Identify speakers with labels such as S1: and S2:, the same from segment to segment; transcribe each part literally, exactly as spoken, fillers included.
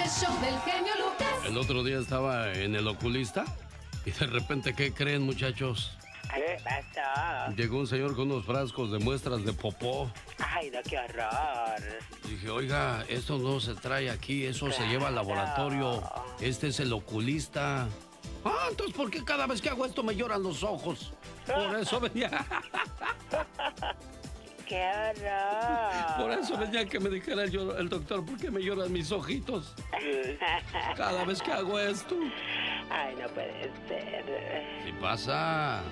S1: show del genio Lucas.
S2: El otro día estaba en el oculista y de repente, ¿qué creen, muchachos?
S3: ¿Qué pasó?
S2: Llegó un señor con unos frascos de muestras de popó.
S3: Ay, no, qué horror.
S2: Dije, oiga, esto no se trae aquí, eso claro. se lleva al laboratorio. Este es el oculista. Ah, entonces, ¿por qué cada vez que hago esto me lloran los ojos? Por eso venía.
S3: ¡Qué horror!
S2: Por eso venía que me dijera el, el doctor, ¿por qué me lloran mis ojitos? Cada vez que hago esto.
S3: Ay, no puede ser.
S2: ¿Qué pasa?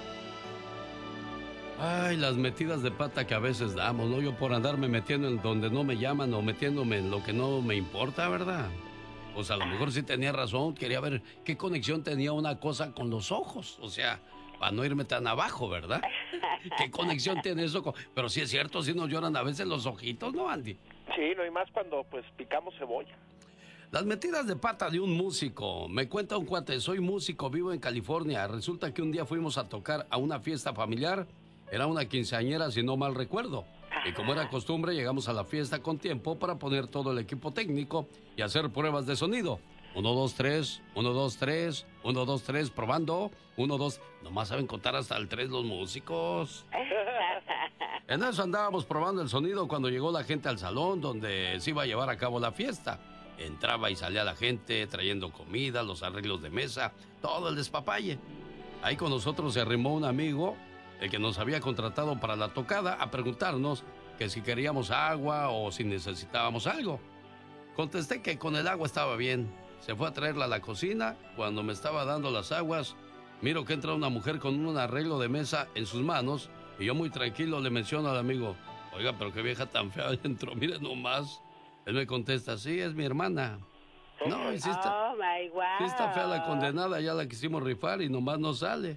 S2: Ay, las metidas de pata que a veces damos, ¿no? Yo por andarme metiendo en donde no me llaman o metiéndome en lo que no me importa, ¿verdad? Pues a lo mejor sí tenía razón, quería ver qué conexión tenía una cosa con los ojos, o sea, para no irme tan abajo, ¿verdad? ¿Qué conexión tiene eso? Con... Pero sí es cierto, sí nos lloran a veces los ojitos, ¿no, Andy?
S4: Sí, no hay más cuando pues picamos cebolla.
S2: Las metidas de pata de un músico. Me cuenta un cuate, soy músico, vivo en California. Resulta que un día fuimos a tocar a una fiesta familiar. Era una quinceañera, si no mal recuerdo. Y como era costumbre, llegamos a la fiesta con tiempo para poner todo el equipo técnico y hacer pruebas de sonido. Uno, dos, tres, uno, dos, tres, uno, dos, tres, probando. Uno, dos. Nomás saben contar hasta el tres los músicos. En eso andábamos probando el sonido cuando llegó la gente al salón donde se iba a llevar a cabo la fiesta. Entraba y salía la gente trayendo comida, los arreglos de mesa, todo el despapalle. Ahí con nosotros se arrimó un amigo, el que nos había contratado para la tocada, a preguntarnos que si queríamos agua o si necesitábamos algo. Contesté que con el agua estaba bien. Se fue a traerla a la cocina. Cuando me estaba dando las aguas, miro que entra una mujer con un arreglo de mesa en sus manos y yo muy tranquilo le menciono al amigo, oiga, pero qué vieja tan fea entró, mire nomás. Él me contesta, sí, es mi hermana. No, y sí está,
S3: oh, my wow.
S2: sí está fea la condenada, ya la quisimos rifar y nomás no sale.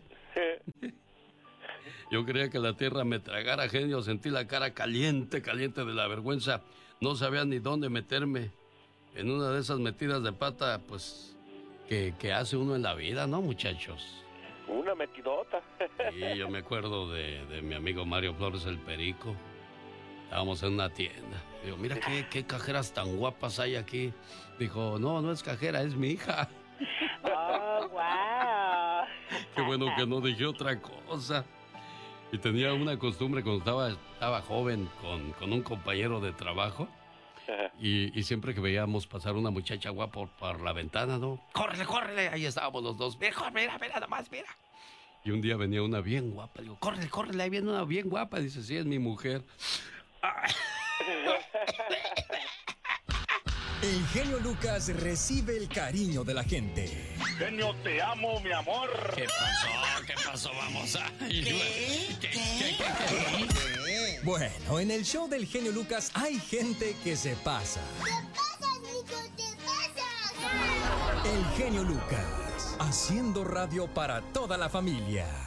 S2: Yo creía que la tierra me tragara, genio, sentí la cara caliente, caliente de la vergüenza. No sabía ni dónde meterme. En una de esas metidas de pata, pues, que, que hace uno en la vida, ¿no, muchachos?
S4: Una metidota.
S2: Sí, yo me acuerdo de, de mi amigo Mario Flores, el Perico. Estábamos en una tienda. Digo, mira qué, qué cajeras tan guapas hay aquí. Dijo, no, no es cajera, es mi hija.
S3: Oh, wow.
S2: Qué bueno que no dije otra cosa. Y tenía una costumbre cuando estaba, estaba joven con, con un compañero de trabajo. Y, y siempre que veíamos pasar una muchacha guapa por, por la ventana, ¿no? ¡Córrele, córrele! Ahí estábamos los dos. Mira, mira, mira, nomás, mira. Y un día venía una bien guapa. Digo, córrele, córrele, ahí viene una bien guapa. Dice, sí, es mi mujer.
S5: El genio Lucas recibe el cariño de la gente.
S4: Genio, te amo, mi amor.
S2: ¿Qué pasó? ¿Qué pasó? Vamos a... ¿Qué? ¿Qué? ¿Qué? ¿Qué? ¿Qué?
S5: ¿Qué? Bueno, en el show del genio Lucas hay gente que se pasa.
S6: ¿Qué pasa, Nico? ¿Qué pasa?
S5: El genio Lucas, haciendo radio para toda la familia.